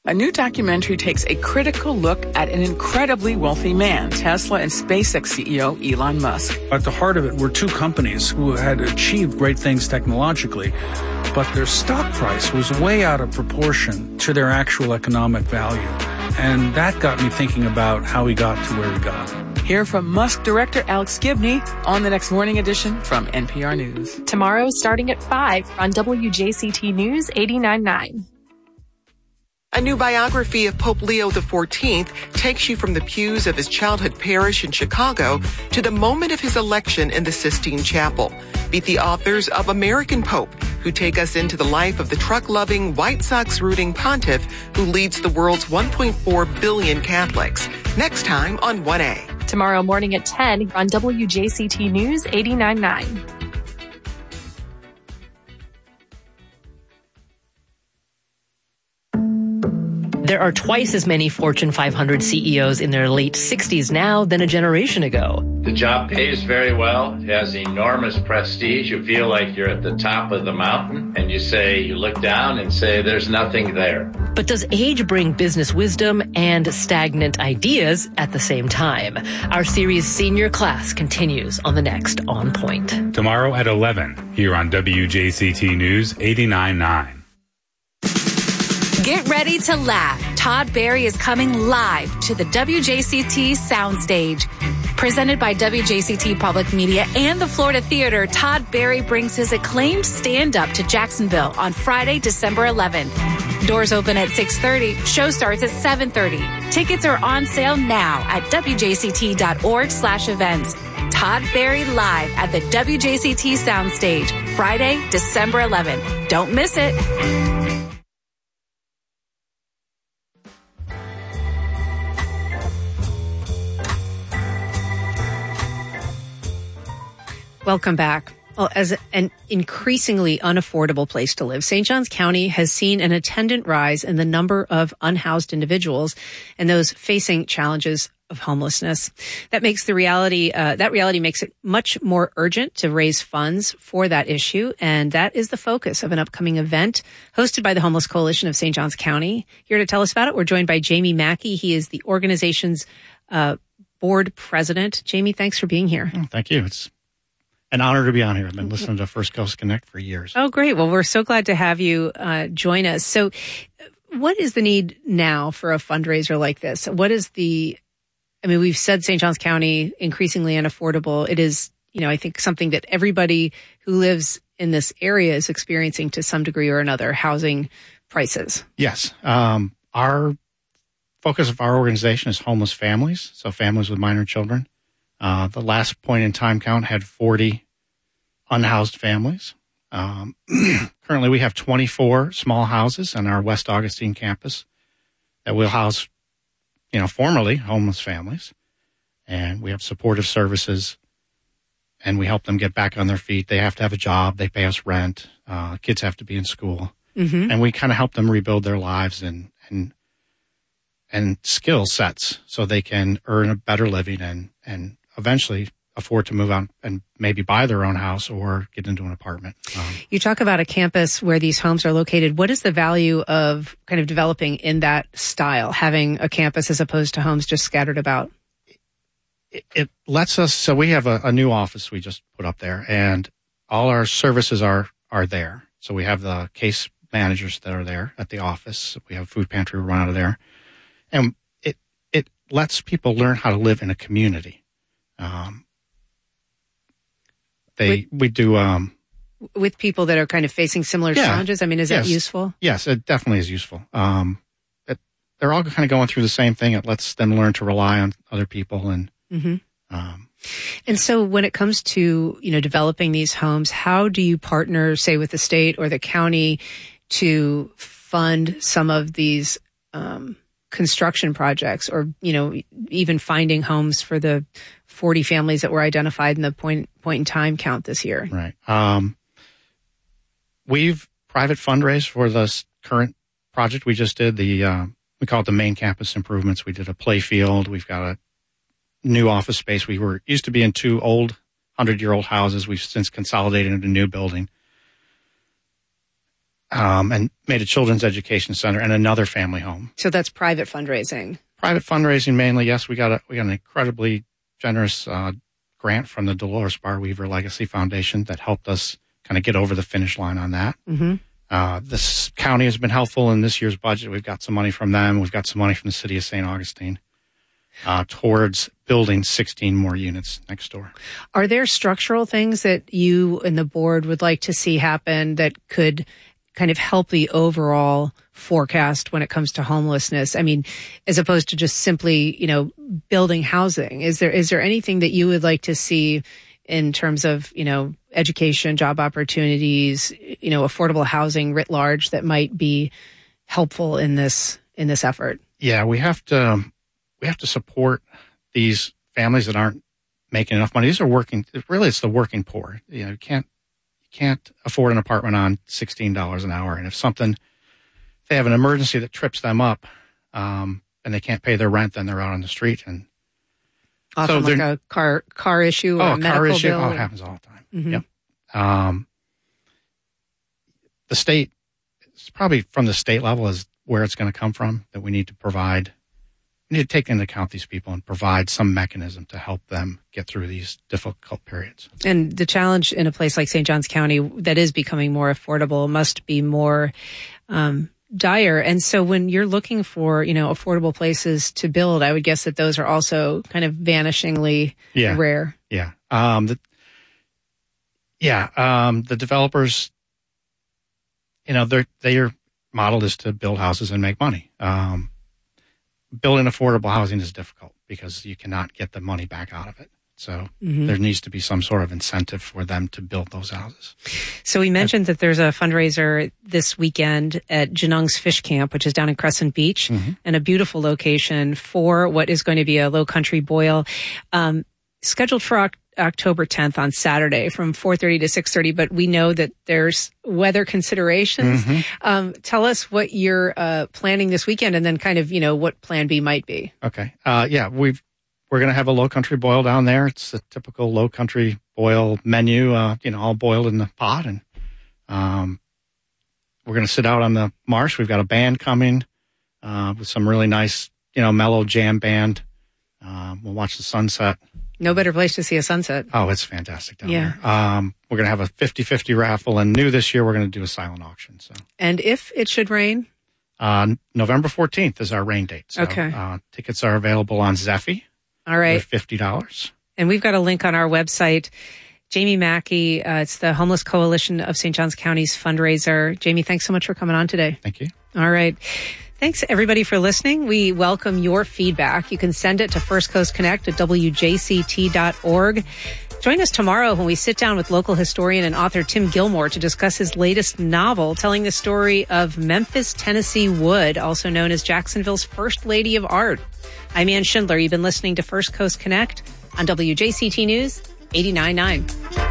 A new documentary takes a critical look at an incredibly wealthy man, Tesla and SpaceX CEO Elon Musk. At the heart of it were two companies who had achieved great things technologically, but their stock price was way out of proportion to their actual economic value. And that got me thinking about how he got to where he got. Hear from Musk director Alex Gibney on the next morning edition from NPR News. Tomorrow starting at 5 on WJCT News 89.9. A new biography of Pope Leo XIV takes you from the pews of his childhood parish in Chicago to the moment of his election in the Sistine Chapel. Meet the authors of American Pope, who take us into the life of the truck-loving, White Sox-rooting pontiff who leads the world's 1.4 billion Catholics. Next time on 1A. Tomorrow morning at 10 on WJCT News 89.9. There are twice as many Fortune 500 CEOs in their late 60s now than a generation ago. The job pays very well. It has enormous prestige. You feel like you're at the top of the mountain, and you look down and say, there's nothing there. But does age bring business wisdom and stagnant ideas at the same time? Our series Senior Class continues on the next On Point. Tomorrow at 11 here on WJCT News 89.9. Get ready to laugh. Todd Barry is coming live to the WJCT Soundstage. Presented by WJCT Public Media and the Florida Theater, Todd Barry brings his acclaimed stand-up to Jacksonville on Friday, December 11th. Doors open at 6:30. Show starts at 7:30. Tickets are on sale now at WJCT.org/events. Todd Barry live at the WJCT Soundstage, Friday, December 11th. Don't miss it. Welcome back. Well, as an increasingly unaffordable place to live, St. Johns County has seen an attendant rise in the number of unhoused individuals and those facing challenges of homelessness. That makes the reality makes it much more urgent to raise funds for that issue. And that is the focus of an upcoming event hosted by the Homeless Coalition of St. Johns County. Here to tell us about it, we're joined by Jamie Mackey. He is the organization's board president. Jamie, thanks for being here. Thank you. It's an honor to be on here. I've been listening to First Coast Connect for years. Oh, great. Well, we're so glad to have you join us. So what is the need now for a fundraiser like this? We've said St. Johns County, increasingly unaffordable. It is, I think something that everybody who lives in this area is experiencing to some degree or another, housing prices. Yes. Our focus of our organization is homeless families, so families with minor children. The last point in time count had 40 unhoused families. Currently, we have 24 small houses on our West Augustine campus that will house, formerly homeless families. And we have supportive services, and we help them get back on their feet. They have to have a job. They pay us rent. Kids have to be in school. Mm-hmm. And we kind of help them rebuild their lives and skill sets so they can earn a better living and eventually afford to move out and maybe buy their own house or get into an apartment. You talk about a campus where these homes are located. What is the value of kind of developing in that style, having a campus as opposed to homes just scattered about? It lets us, so we have a new office we just put up there, and all our services are there. So we have the case managers that are there at the office. We have a food pantry run out of there. And it lets people learn how to live in a community. We do with people that are kind of facing similar challenges. Is that useful? Yes, it definitely is useful. They're all kind of going through the same thing. It lets them learn to rely on other people and. Mm-hmm. And so when it comes to developing these homes, how do you partner, say, with the state or the county to fund some of these construction projects, or even finding homes for the 40 families that were identified in the point in time count this year? Right. We've private fundraised for this current project we just did. We call it the main campus improvements. We did a play field. We've got a new office space. We used to be in two old 100-year-old houses. We've since consolidated into a new building. and made a children's education center and another family home. So that's private fundraising. Private fundraising mainly, yes. We got an incredibly generous grant from the Dolores Bar Weaver Legacy Foundation that helped us kind of get over the finish line on that. Mm-hmm. This county has been helpful in this year's budget. We've got some money from them. We've got some money from the city of St. Augustine towards building 16 more units next door. Are there structural things that you and the board would like to see happen that could kind of help the overall forecast when it comes to homelessness? I mean, as opposed to just simply, building housing, is there anything that you would like to see in terms of, education, job opportunities, affordable housing writ large that might be helpful in this effort? Yeah, we have to support these families that aren't making enough money. These are it's the working poor. You can't afford an apartment on $16 an hour. And if they have an emergency that trips them up, and they can't pay their rent, then they're out on the street. And often like a car issue or a medical car issue. bill. Oh, it happens all the time. Mm-hmm. Yep. The state, it's probably from the state level is where it's going to come from that we need to provide. We need to take into account these people and provide some mechanism to help them get through these difficult periods. And the challenge in a place like St. Johns County that is becoming more affordable must be more dire. And so when you're looking for, affordable places to build, I would guess that those are also kind of vanishingly rare. Yeah. The developers, their model is to build houses and make money. Building affordable housing is difficult because you cannot get the money back out of it. So there needs to be some sort of incentive for them to build those houses. So we mentioned that there's a fundraiser this weekend at Janung's Fish Camp, which is down in Crescent Beach, and a beautiful location for what is going to be a low country boil, scheduled for October 10th on Saturday from 4:30 to 6:30. But we know that there's weather considerations. Tell us what you're planning this weekend, and then kind of what Plan B might be. Okay. We're going to have a low country boil down there. It's a typical low country boil menu, all boiled in the pot. And we're going to sit out on the marsh. We've got a band coming with some really nice, mellow jam band. We'll watch the sunset. No better place to see a sunset. Oh, it's fantastic down there. We're going to have a 50-50 raffle. And new this year, we're going to do a silent auction. So, and if it should rain? November 14th is our rain date. So, okay. Tickets are available on Zeffy. All right. For $50. And we've got a link on our website. Jamie Mackey, it's the Homeless Coalition of St. Johns County's fundraiser. Jamie, thanks so much for coming on today. Thank you. All right. Thanks, everybody, for listening. We welcome your feedback. You can send it to First Coast Connect at wjct.org. Join us tomorrow when we sit down with local historian and author Tim Gilmore to discuss his latest novel, telling the story of Memphis, Tennessee Wood, also known as Jacksonville's First Lady of Art. I'm Ann Schindler. You've been listening to First Coast Connect on WJCT News 89.9.